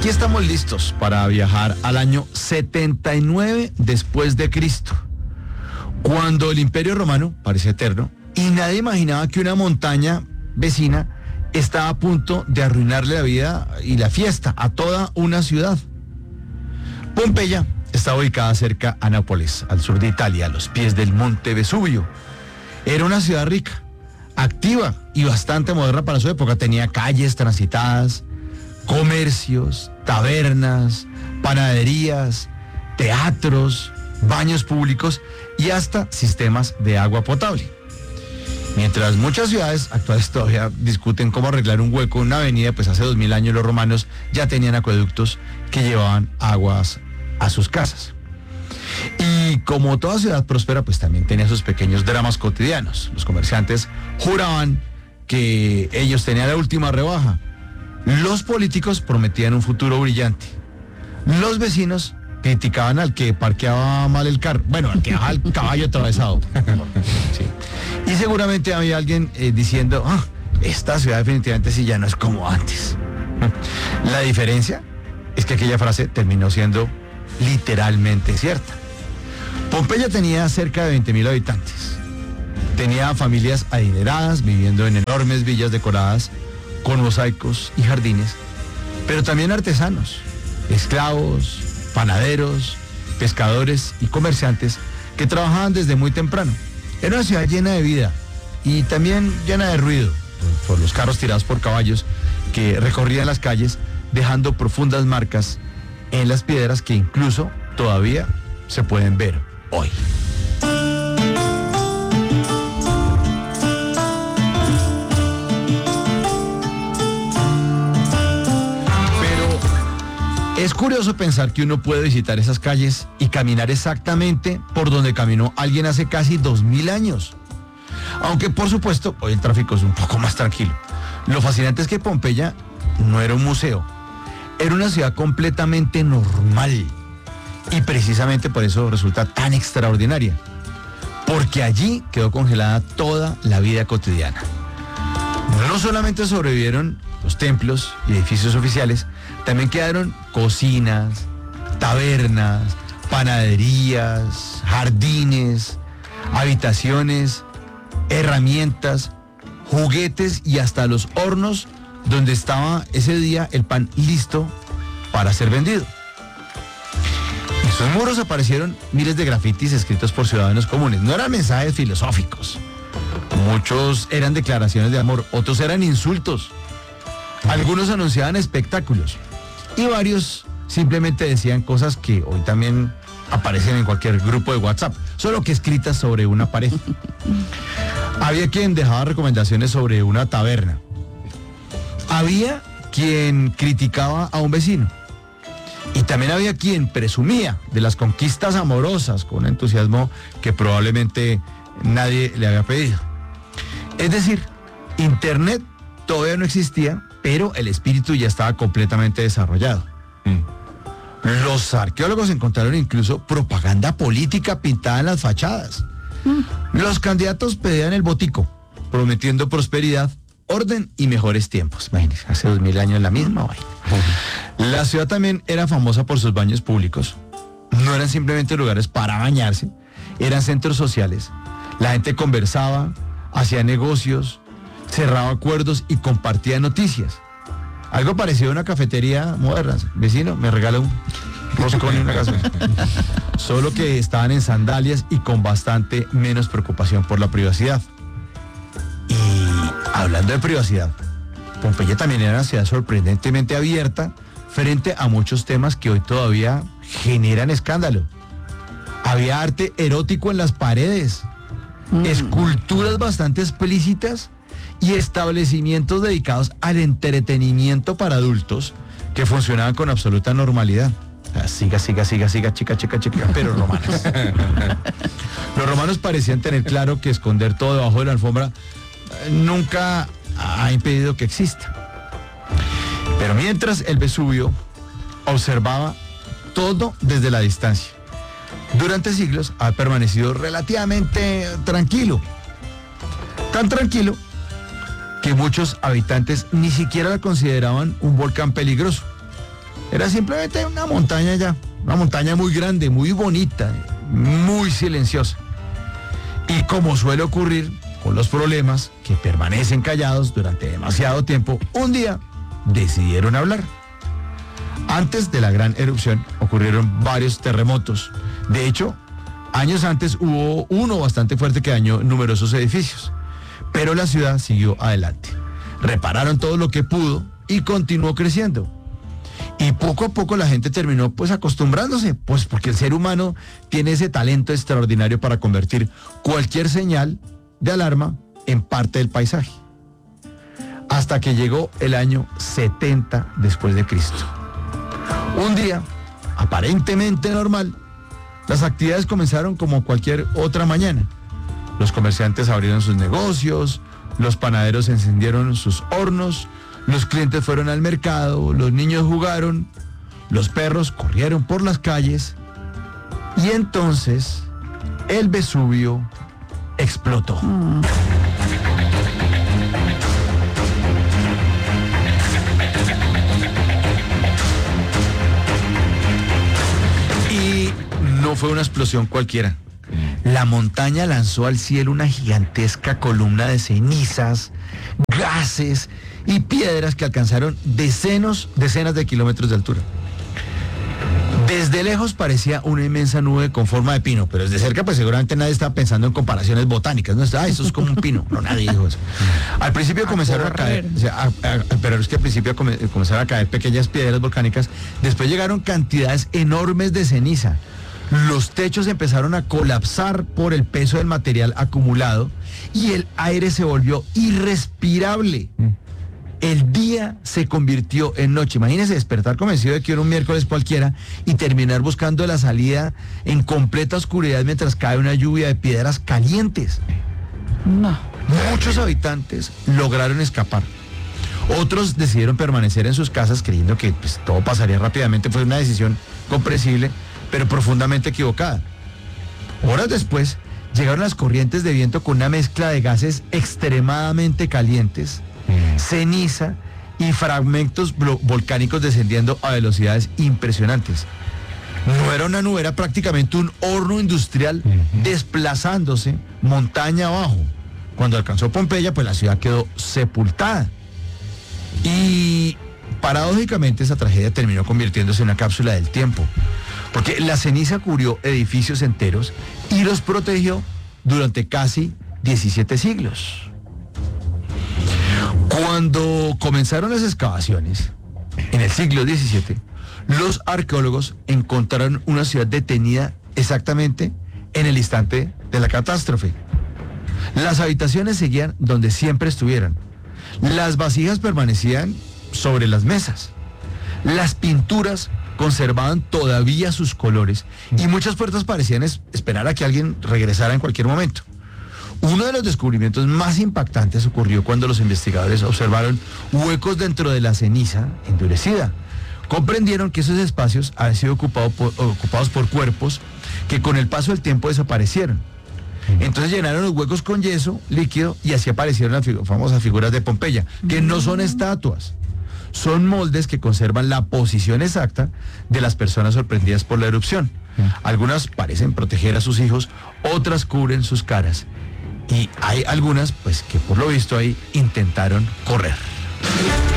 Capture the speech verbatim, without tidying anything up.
Aquí estamos listos para viajar al año setenta y nueve después de Cristo, cuando el Imperio Romano parecía eterno y nadie imaginaba que una montaña vecina estaba a punto de arruinarle la vida y la fiesta a toda una ciudad. Pompeya está ubicada cerca a Nápoles, al sur de Italia, a los pies del monte Vesubio. Era una ciudad rica, activa y bastante moderna para su época. Tenía calles transitadas, comercios, tabernas, panaderías, teatros, baños públicos y hasta sistemas de agua potable. Mientras muchas ciudades actuales todavía discuten cómo arreglar un hueco en una avenida, pues hace dos mil años los romanos ya tenían acueductos que llevaban aguas a sus casas. Y como toda ciudad próspera, pues también tenía sus pequeños dramas cotidianos. Los comerciantes juraban que ellos tenían la última rebaja. Los políticos prometían un futuro brillante. Los vecinos criticaban al que parqueaba mal el carro. Bueno, al que dejaba el caballo atravesado. Sí. Y seguramente había alguien eh, diciendo, ah, esta ciudad definitivamente sí ya no es como antes. La diferencia es que aquella frase terminó siendo literalmente cierta. Pompeya tenía cerca de veinte mil habitantes. Tenía familias adineradas viviendo en enormes villas decoradas con mosaicos y jardines, pero también artesanos, esclavos, panaderos, pescadores y comerciantes que trabajaban desde muy temprano. Era una ciudad llena de vida y también llena de ruido por los carros tirados por caballos que recorrían las calles dejando profundas marcas en las piedras que incluso todavía se pueden ver hoy. Es curioso pensar que uno puede visitar esas calles y caminar exactamente por donde caminó alguien hace casi dos mil años. Aunque por supuesto, hoy el tráfico es un poco más tranquilo. Lo fascinante es que Pompeya no era un museo, era una ciudad completamente normal. Y precisamente por eso resulta tan extraordinaria. Porque allí quedó congelada toda la vida cotidiana. No solamente sobrevivieron los templos y edificios oficiales, también quedaron cocinas, tabernas, panaderías, jardines, habitaciones, herramientas, juguetes y hasta los hornos donde estaba ese día el pan listo para ser vendido. En sus muros aparecieron miles de grafitis escritos por ciudadanos comunes. No eran mensajes filosóficos. Muchos eran declaraciones de amor, otros eran insultos. Algunos anunciaban espectáculos y varios simplemente decían cosas que hoy también aparecen en cualquier grupo de WhatsApp, solo que escritas sobre una pared. Había quien dejaba recomendaciones sobre una taberna. Había quien criticaba a un vecino. Y también había quien presumía de las conquistas amorosas con un entusiasmo que probablemente nadie le había pedido. Es decir, Internet todavía no existía, pero el espíritu ya estaba completamente desarrollado. Mm. Los arqueólogos encontraron incluso propaganda política pintada en las fachadas. Mm. Los candidatos pedían el botico, prometiendo prosperidad, orden y mejores tiempos. Imagínense, hace dos mil años la misma vaina. Mm. La ciudad también era famosa por sus baños públicos. No eran simplemente lugares para bañarse, eran centros sociales. La gente conversaba, hacía negocios, cerraba acuerdos y compartía noticias. Algo parecido a una cafetería moderna. Vecino, me regala un roscón y una gasolina. Solo que estaban en sandalias y con bastante menos preocupación por la privacidad. Y hablando de privacidad, Pompeya también era una ciudad sorprendentemente abierta frente a muchos temas que hoy todavía generan escándalo. Había arte erótico en las paredes, mm. esculturas bastante explícitas y establecimientos dedicados al entretenimiento para adultos que funcionaban con absoluta normalidad. O sea, siga, siga, siga, siga, chica, chica, chica, pero romanos. Los romanos parecían tener claro que esconder todo debajo de la alfombra nunca ha impedido que exista. Pero mientras el Vesubio observaba todo desde la distancia, durante siglos ha permanecido relativamente tranquilo. Tan tranquilo que muchos habitantes ni siquiera la consideraban un volcán peligroso. Era simplemente una montaña ya, una montaña muy grande, muy bonita, muy silenciosa. Y como suele ocurrir con los problemas que permanecen callados durante demasiado tiempo, un día decidieron hablar. Antes de la gran erupción ocurrieron varios terremotos. De hecho, años antes hubo uno bastante fuerte que dañó numerosos edificios. Pero la ciudad siguió adelante. Repararon todo lo que pudo y continuó creciendo. Y poco a poco la gente terminó pues acostumbrándose, pues porque el ser humano tiene ese talento extraordinario para convertir cualquier señal de alarma en parte del paisaje. Hasta que llegó el año setenta después de Cristo. Un día, aparentemente normal, las actividades comenzaron como cualquier otra mañana. Los comerciantes abrieron sus negocios, los panaderos encendieron sus hornos, los clientes fueron al mercado, los niños jugaron, los perros corrieron por las calles y entonces el Vesubio explotó. Mm. Y no fue una explosión cualquiera. La montaña lanzó al cielo una gigantesca columna de cenizas, gases y piedras que alcanzaron decenas, decenas de kilómetros de altura. Desde lejos parecía una inmensa nube con forma de pino, pero desde cerca pues seguramente nadie estaba pensando en comparaciones botánicas, no, ah, eso es como un pino, no, nadie dijo eso. Al principio comenzaron a caer, o sea, a, a, pero es que al principio come, comenzaron a caer pequeñas piedras volcánicas, después llegaron cantidades enormes de ceniza. Los techos empezaron a colapsar por el peso del material acumulado y el aire se volvió irrespirable. El día se convirtió en noche. Imagínense despertar convencido de que era un miércoles cualquiera y terminar buscando la salida en completa oscuridad mientras cae una lluvia de piedras calientes. No. Muchos habitantes lograron escapar. Otros decidieron permanecer en sus casas creyendo que pues, todo pasaría rápidamente. Fue una decisión comprensible, pero profundamente equivocada. Horas después, llegaron las corrientes de viento con una mezcla de gases extremadamente calientes, mm. ceniza y fragmentos volcánicos descendiendo a velocidades impresionantes. No era una nube, era prácticamente un horno industrial mm-hmm. desplazándose montaña abajo. Cuando alcanzó Pompeya, pues la ciudad quedó sepultada. Y paradójicamente esa tragedia terminó convirtiéndose en una cápsula del tiempo. Porque la ceniza cubrió edificios enteros y los protegió durante casi diecisiete siglos. Cuando comenzaron las excavaciones, en el siglo diecisiete, los arqueólogos encontraron una ciudad detenida exactamente en el instante de la catástrofe. Las habitaciones seguían donde siempre estuvieran. Las vasijas permanecían sobre las mesas. Las pinturas conservaban todavía sus colores y muchas puertas parecían es, esperar a que alguien regresara en cualquier momento. Uno de los descubrimientos más impactantes ocurrió cuando los investigadores observaron huecos dentro de la ceniza endurecida. Comprendieron que esos espacios habían sido ocupado por, ocupados por cuerpos que con el paso del tiempo desaparecieron. Entonces llenaron los huecos con yeso líquido y así aparecieron las figu- famosas figuras de Pompeya, que no son estatuas. Son moldes que conservan la posición exacta de las personas sorprendidas por la erupción. Algunas parecen proteger a sus hijos, otras cubren sus caras. Y hay algunas, pues, que por lo visto ahí intentaron correr.